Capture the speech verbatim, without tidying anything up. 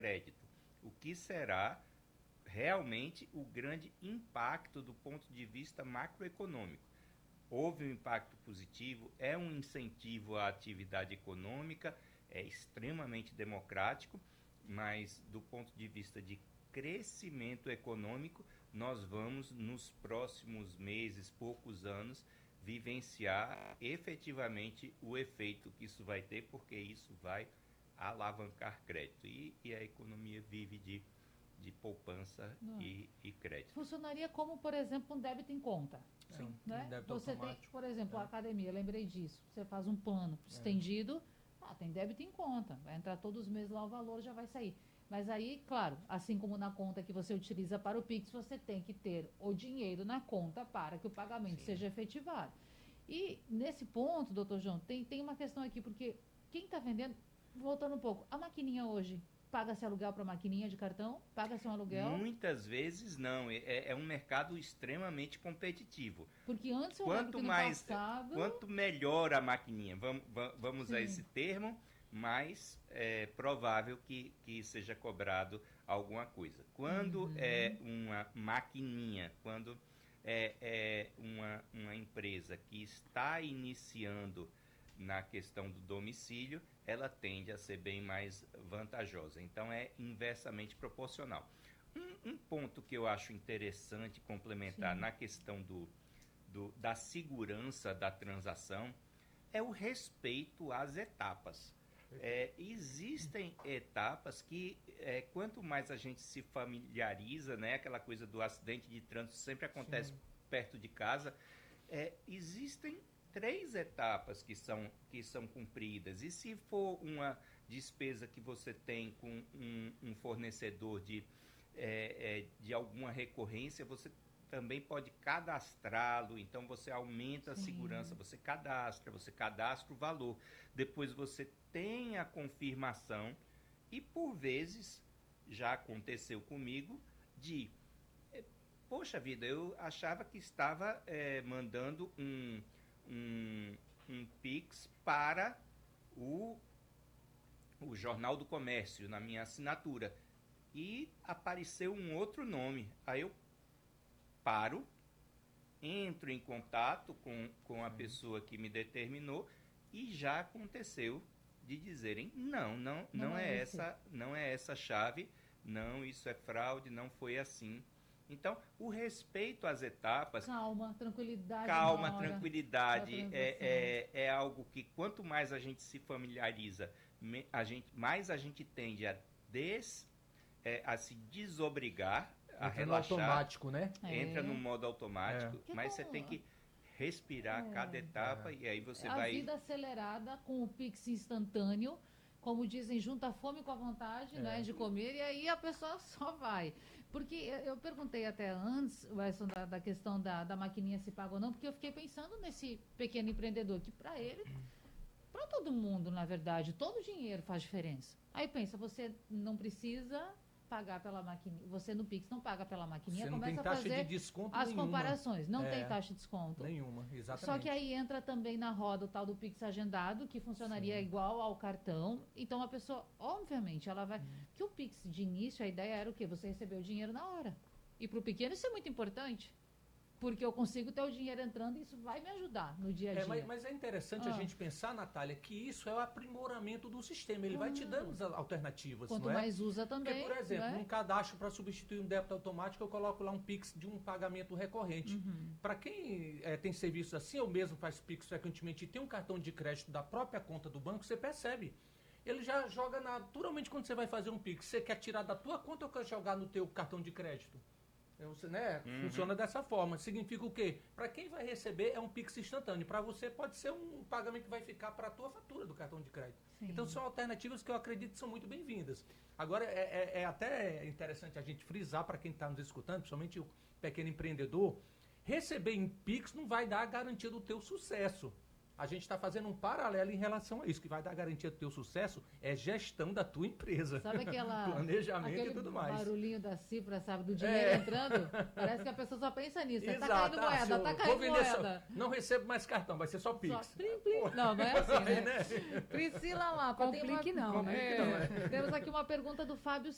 crédito. O que será realmente o grande impacto do ponto de vista macroeconômico? Houve um impacto positivo, é um incentivo à atividade econômica, é extremamente democrático, mas do ponto de vista de crescimento econômico, nós vamos, nos próximos meses, poucos anos, vivenciar efetivamente o efeito que isso vai ter, porque isso vai alavancar crédito. E, e a economia vive de, de poupança e, e crédito. Funcionaria como, por exemplo, um débito em conta. Sim, Né? um débito Você automático. tem, por exemplo, É. a academia, lembrei disso. Você faz um plano estendido, ah, tem débito em conta. Vai entrar todos os meses lá, o valor já vai sair. Mas aí, claro, assim como na conta que você utiliza para o Pix, você tem que ter o dinheiro na conta para que o pagamento Sim. seja efetivado. E nesse ponto, doutor João, tem, tem uma questão aqui, porque quem está vendendo, voltando um pouco, a maquininha hoje, paga-se aluguel para a maquininha de cartão? Paga-se um aluguel? Muitas vezes não, é, é um mercado extremamente competitivo. Porque antes eu Quanto lembro que no mais, passado... quanto melhor a maquininha, vamos, vamos Sim. usar esse termo, mais é provável que, que seja cobrado alguma coisa. Quando Uhum. é uma maquininha, quando é, é uma, uma empresa que está iniciando na questão do domicílio, ela tende a ser bem mais vantajosa. Então, é inversamente proporcional. Um, um ponto que eu acho interessante complementar Sim. na questão do, do, da segurança da transação é o respeito às etapas. É, existem etapas que, é, quanto mais a gente se familiariza, né, aquela coisa do acidente de trânsito sempre acontece Sim. perto de casa, é, existem três etapas que são, que são cumpridas. E se for uma despesa que você tem com um, um fornecedor de, é, é, de alguma recorrência, você também pode cadastrá-lo, então você aumenta a Sim. segurança, você cadastra, você cadastra o valor, depois você tem a confirmação e por vezes, já aconteceu comigo, de, é, poxa vida, eu achava que estava é, mandando um, um, um Pix para o, o Jornal do Comércio, na minha assinatura, e apareceu um outro nome, aí eu paro, entro em contato com, com a Sim. pessoa que me determinou e já aconteceu de dizerem não, não, não, não é, é essa, não é essa chave, não, isso é fraude, não foi assim. Então, o respeito às etapas... Calma, tranquilidade. Calma, tranquilidade é, é, é algo que quanto mais a gente se familiariza, me, a gente, mais a gente tende a, des, é, a se desobrigar, a entra relaxar, no automático, né? Entra é. no modo automático, é. mas você tem que respirar é. cada etapa é. e aí você a vai... A vida acelerada com o Pix instantâneo, como dizem, junta a fome com a vontade, é. né, de comer, e aí a pessoa só vai. Porque eu perguntei até antes, Wesson, da, da questão da, da maquininha se paga ou não, porque eu fiquei pensando nesse pequeno empreendedor, que para ele, para todo mundo, na verdade, todo dinheiro faz diferença. Aí pensa, você não precisa pagar pela maquininha, você no Pix não paga pela maquininha, você não começa tem taxa a fazer de desconto as nenhuma. comparações, não é, tem taxa de desconto. Nenhuma, exatamente. Só que aí entra também na roda o tal do Pix agendado, que funcionaria Sim. igual ao cartão, então a pessoa, obviamente, ela vai... Hum. Que o Pix de início, a ideia era o quê? Você receber o dinheiro na hora. E para o pequeno isso é muito importante. Porque eu consigo ter o dinheiro entrando e isso vai me ajudar no dia a dia. É, mas, mas é interessante ah. a gente pensar, Natália, que isso é o aprimoramento do sistema. Ele ah. vai te dando as alternativas. Quanto não é? mais usa também. Porque, por exemplo, né? um cadastro para substituir um débito automático, eu coloco lá um Pix de um pagamento recorrente. Uhum. Para quem é, tem serviços assim, ou mesmo faz Pix frequentemente e tem um cartão de crédito da própria conta do banco, você percebe. Ele já joga naturalmente quando você vai fazer um Pix. Você quer tirar da tua conta ou quer jogar no teu cartão de crédito? Você, né? Uhum. Funciona dessa forma. Significa o quê? Para quem vai receber é um Pix instantâneo. Para você pode ser um pagamento que vai ficar para a tua fatura do cartão de crédito. Sim. Então são alternativas que eu acredito que são muito bem-vindas. Agora é, é, é até interessante a gente frisar para quem está nos escutando, principalmente o pequeno empreendedor, receber em Pix não vai dar a garantia do teu sucesso. A gente está fazendo um paralelo em relação a isso, que vai dar garantia do teu sucesso é gestão da tua empresa. Sabe aquela... planejamento e tudo mais. Barulhinho da cifra, sabe, do dinheiro é. entrando? Parece que a pessoa só pensa nisso. Exato. Tá caindo moeda, tá caindo moeda. Só, não recebo mais cartão, vai ser só Pix. Só plim, plim. Não, não é assim, né? Priscila Lapa. Complique uma... não, né? É. Não, é. Temos aqui uma pergunta do Fábio